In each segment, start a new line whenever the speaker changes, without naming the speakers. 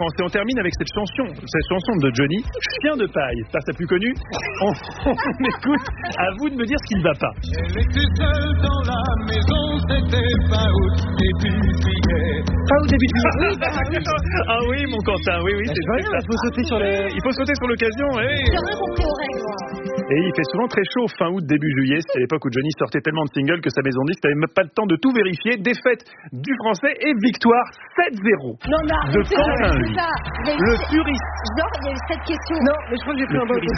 Et on termine avec cette chanson de Johnny, Chien de paille. Ça, t'as plus connu. On écoute. À vous de me dire ce qui ne va pas.
Elle était seule dans la maison, c'était fin août, début juillet.
Fin août, début juillet.
Ah oui, mon Quentin, oui, c'est vrai.
Il faut sauter sur les...
Il faut sauter sur l'occasion, oui.
J'ai rien compris aux règles, moi.
Et il fait souvent très chaud fin août, début juillet. C'était à l'époque où Johnny sortait tellement de singles que sa maison disque n'avait même pas le temps de tout vérifier. Défaite du français et victoire 7-0 de Quentin, lui. Le puriste.
Genre, il y a eu cette question.
Non, mais je crois que j'ai pris un bonus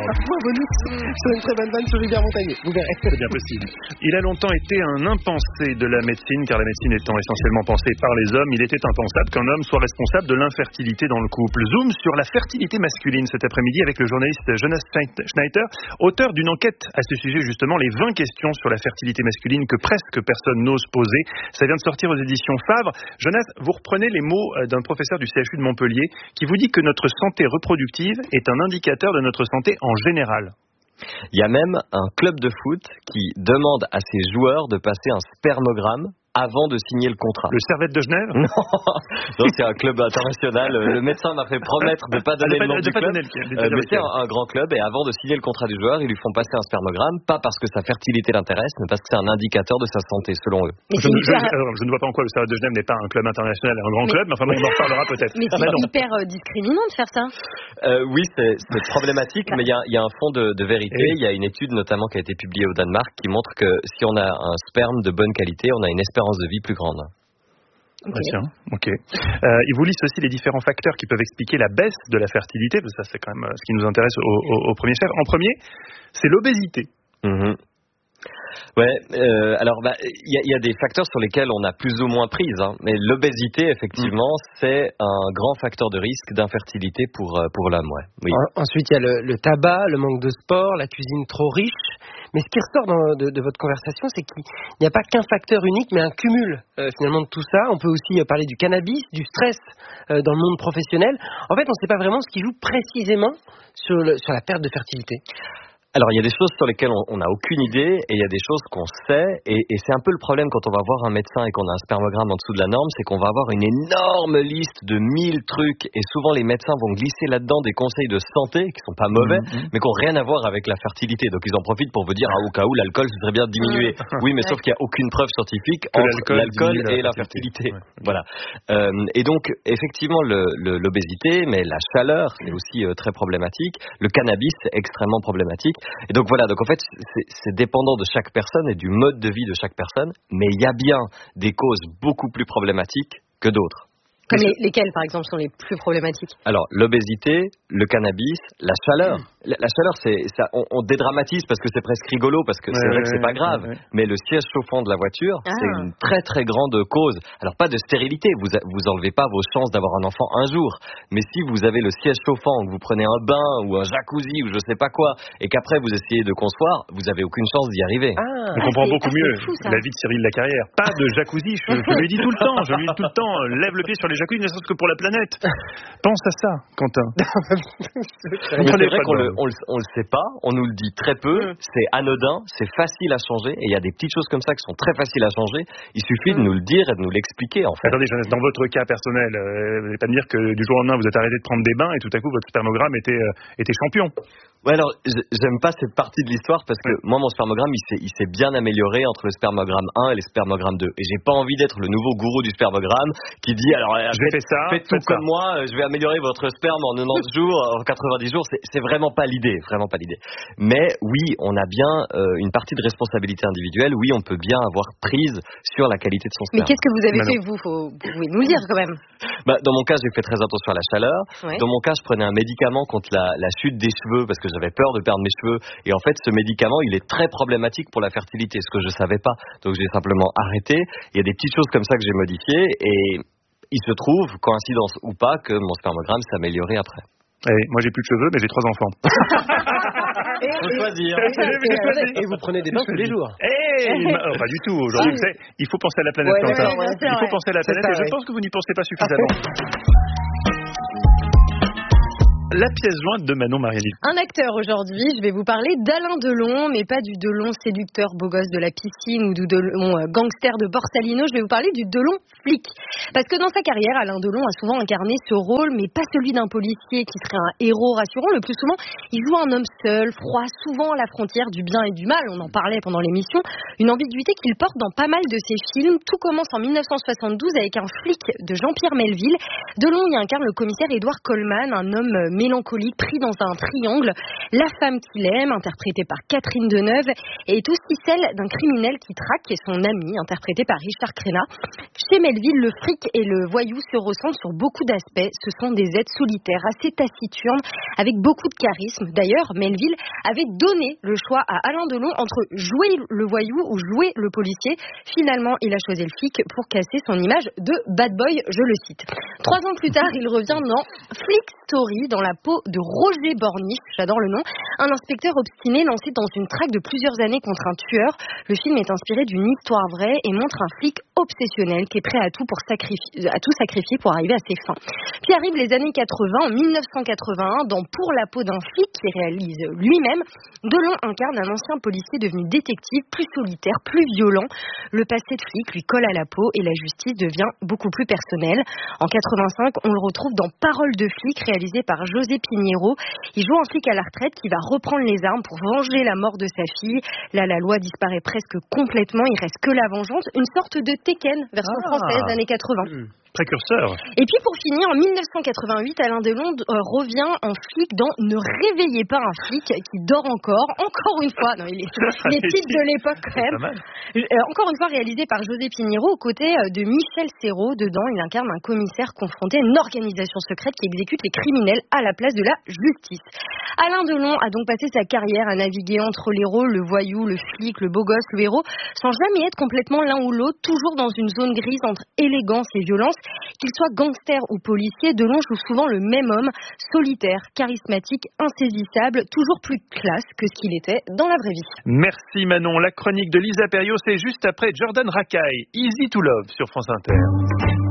sur une très bonne vanne sur Hubert Montagnier. Vous verrez.
C'est bien possible. Il a longtemps été un impensé de la médecine, car la médecine étant essentiellement pensée par les hommes, il était impensable qu'un homme soit responsable de l'infertilité dans le couple. Zoom sur la fertilité masculine cet après-midi avec le journaliste Jonas Schneider, auteur d'une enquête à ce sujet justement, les 20 questions sur la fertilité masculine que presque personne n'ose poser. Ça vient de sortir aux éditions Favre. Jonas, vous reprenez les mots d'un professeur du CHU de Montpellier qui vous dit que notre santé reproductive est un indicateur de notre santé en général.
Il y a même un club de foot qui demande à ses joueurs de passer un spermogramme avant de signer le contrat.
Le Servette de Genève?
Non, c'est un club international. Le médecin m'a fait promettre de ne pas donner le nom du club. Mais c'est un grand club et avant de signer le contrat du joueur, ils lui font passer un spermogramme, pas parce que sa fertilité l'intéresse, mais parce que c'est un indicateur de sa santé, selon eux.
Je ne vois pas en quoi le Servette de Genève n'est pas un club international et un grand club, mais enfin bon, on en reparlera peut-être.
Mais c'est hyper discriminant de faire ça.
Oui, c'est problématique, mais il y a un fond de vérité. Il y a une étude notamment qui a été publiée au Danemark qui montre que si on a un sperme de bonne qualité, on a une espérance de vie plus grande.
Okay. Tiens, ok. Il vous liste aussi les différents facteurs qui peuvent expliquer la baisse de la fertilité, parce que ça c'est quand même ce qui nous intéresse au premier chef. En premier, c'est l'obésité.
Ouais, alors il y a des facteurs sur lesquels on a plus ou moins prise, hein, mais l'obésité effectivement c'est un grand facteur de risque d'infertilité pour l'homme. Ouais. Oui.
Ensuite il y a le tabac, le manque de sport, la cuisine trop riche. Mais ce qui ressort de votre conversation, c'est qu'il n'y a pas qu'un facteur unique, mais un cumul finalement de tout ça. On peut aussi parler du cannabis, du stress dans le monde professionnel. En fait, on ne sait pas vraiment ce qui joue précisément sur la perte de fertilité.
Alors, il y a des choses sur lesquelles on n'a aucune idée et il y a des choses qu'on sait et c'est un peu le problème quand on va voir un médecin et qu'on a un spermogramme en dessous de la norme, c'est qu'on va avoir une énorme liste de 1000 trucs et souvent les médecins vont glisser là-dedans des conseils de santé qui sont pas mauvais mais qui n'ont rien à voir avec la fertilité. Donc, ils en profitent pour vous dire au cas où l'alcool, ce serait bien de diminuer. Oui, mais sauf qu'il n'y a aucune preuve scientifique entre l'alcool et la fertilité. Voilà. Et donc, effectivement, l'obésité, mais la chaleur, c'est aussi très problématique. Le cannabis, c'est extrêmement problématique. Et donc voilà, donc en fait c'est dépendant de chaque personne et du mode de vie de chaque personne, mais il y a bien des causes beaucoup plus problématiques que d'autres.
Comme lesquelles, par exemple, sont les plus problématiques?
Alors, l'obésité, le cannabis, la chaleur. La chaleur, on dédramatise parce que c'est presque rigolo, parce que c'est vrai que c'est pas grave. Mais le siège chauffant de la voiture, c'est une très très grande cause. Alors, pas de stérilité, vous enlevez pas vos chances d'avoir un enfant un jour. Mais si vous avez le siège chauffant, que vous prenez un bain ou un jacuzzi ou je sais pas quoi, et qu'après vous essayez de concevoir, vous avez aucune chance d'y arriver.
On comprend beaucoup mieux la vie de Cyril Lacarrière. Pas de jacuzzi, je lui dis tout le temps, lève le pied sur les jacuzzi, ne serait-ce que pour la planète. Pense à ça, Quentin.
C'est vrai qu'on le sait pas, on nous le dit très peu, c'est anodin, c'est facile à changer, et il y a des petites choses comme ça qui sont très faciles à changer, il suffit de nous le dire et de nous l'expliquer en fait.
Attendez, Jonas, dans votre cas personnel, vous n'allez pas me dire que du jour au lendemain vous êtes arrêté de prendre des bains et tout à coup votre spermogramme était champion.
Ouais, alors j'aime pas cette partie de l'histoire parce que moi mon spermogramme il s'est bien amélioré entre le spermogramme 1 et le spermogramme 2 et j'ai pas envie d'être le nouveau gourou du spermogramme qui dit alors faites tout comme moi, je vais améliorer votre sperme en 90 jours, en 90 jours, c'est vraiment pas l'idée, mais oui, on a bien une partie de responsabilité individuelle, oui, on peut bien avoir prise sur la qualité de son sperme.
Mais qu'est-ce que vous avez fait vous pouvez nous le dire quand même.
Dans mon cas, j'ai fait très attention à la chaleur. Dans mon cas, je prenais un médicament contre la chute des cheveux parce que j'avais peur de perdre mes cheveux. Et en fait, ce médicament, il est très problématique pour la fertilité, ce que je savais pas. Donc, j'ai simplement arrêté. Il y a des petites choses comme ça que j'ai modifiées. Et il se trouve, coïncidence ou pas, que mon spermogramme s'est amélioré après.
Moi, j'ai plus de cheveux, mais j'ai 3 enfants.
Faut choisir.
Et vous prenez des bains tous les jours.
Pas du tout. Aujourd'hui, il faut penser à la planète, Quentin. Il faut penser à la planète, et je pense que vous n'y pensez pas suffisamment. la pièce jointe de Manon Mariani.
Un acteur aujourd'hui, je vais vous parler d'Alain Delon, mais pas du Delon séducteur beau gosse de la piscine ou du Delon gangster de Borsalino, je vais vous parler du Delon flic. Parce que dans sa carrière, Alain Delon a souvent incarné ce rôle, mais pas celui d'un policier qui serait un héros rassurant. Le plus souvent, il joue un homme seul, froid, souvent à la frontière du bien et du mal, on en parlait pendant l'émission, une ambiguïté qu'il porte dans pas mal de ses films. Tout commence en 1972 avec Un flic de Jean-Pierre Melville. Delon y incarne le commissaire Édouard Coleman, un homme mélancolique pris dans un triangle. La femme qu'il aime, interprétée par Catherine Deneuve, est aussi celle d'un criminel qui traque, et son ami, interprété par Richard Crenna. Chez Melville, le flic et le voyou se ressemblent sur beaucoup d'aspects. Ce sont des êtres solitaires, assez taciturnes, avec beaucoup de charisme. D'ailleurs, Melville avait donné le choix à Alain Delon entre jouer le voyou ou jouer le policier. Finalement, il a choisi le flic pour casser son image de bad boy, je le cite. 3 ans plus tard, il revient dans Flick Story, dans la peau de Roger Borniche, j'adore le nom, un inspecteur obstiné lancé dans une traque de plusieurs années contre un tueur. Le film est inspiré d'une histoire vraie et montre un flic obsessionnel qui est prêt à tout sacrifier pour arriver à ses fins. Puis arrivent les années 80, en 1981, dans Pour la peau d'un flic, qu'il réalise lui-même. Delon incarne un ancien policier devenu détective, plus solitaire, plus violent. Le passé de flic lui colle à la peau et la justice devient beaucoup plus personnelle. En 85, on le retrouve dans Parole de flic, réalisé par José Piniero. Il joue un flic à la retraite qui va reprendre les armes pour venger la mort de sa fille. Là, la loi disparaît presque complètement, il reste que la vengeance. Une sorte de Tekken, version française, années 80.
Précurseur.
Et puis pour finir, en 1988, Alain Delon revient en flic dans Ne réveillez pas un flic qui dort encore une fois, non, les titres de l'époque quand même, encore une fois réalisé par José Piniero aux côtés de Michel Serrault. Dedans, il incarne un commissaire confronté à une organisation secrète qui exécute les criminels à la place de la justice. Alain Delon a donc passé sa carrière à naviguer entre les rôles, le voyou, le flic, le beau gosse, le héros, sans jamais être complètement l'un ou l'autre, toujours dans une zone grise entre élégance et violence. Qu'il soit gangster ou policier, Delon joue souvent le même homme, solitaire, charismatique, insaisissable, toujours plus classe que ce qu'il était dans la vraie vie.
Merci Manon. La chronique de Lisa Perriot, c'est juste après Jordan Rakei, Easy to Love sur France Inter.